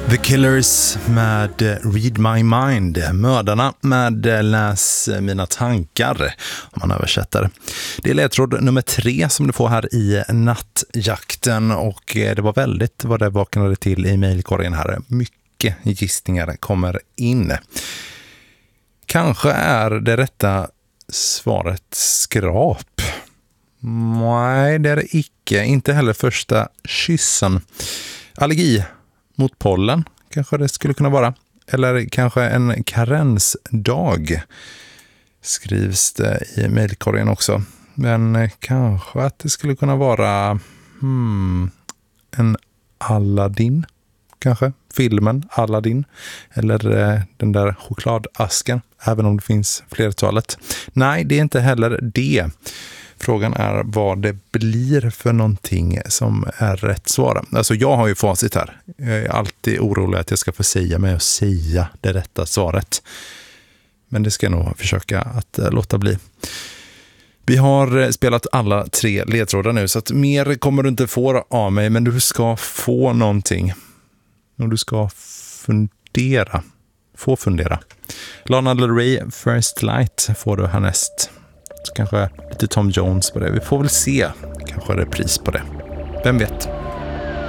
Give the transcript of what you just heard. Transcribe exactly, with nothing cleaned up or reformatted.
The Killers med Read My Mind, Mördarna med Läs mina tankar, om man översätter. Det är ledtråd nummer tre som du får här i nattjakten, och det var väldigt vad det vaknade till i mejlkorgen här. Mycket gissningar kommer in. Kanske är det rätta svaret skrap. Nej, det är det icke. Inte heller första kyssen. Allergi mot pollen kanske det skulle kunna vara. Eller kanske en karensdag skrivs det i mejlkorgen också. Men kanske att det skulle kunna vara hmm, en Aladdin. Kanske filmen Aladdin. Eller eh, den där chokladasken. Även om det finns flertalet. Nej, det är inte heller det. Frågan är vad det blir för någonting som är rätt svar. Alltså jag har ju facit här. Jag är alltid orolig att jag ska få säga mig och säga det rätta svaret. Men det ska jag nog försöka att låta bli. Vi har spelat alla tre ledtrådar nu, så att mer kommer du inte få av mig. Men du ska få någonting. Och du ska fundera. Få fundera. Lana Del Rey, First Light får du härnäst. Så kanske lite Tom Jones på det. Vi får väl se. Kanske är det pris på det. Vem vet?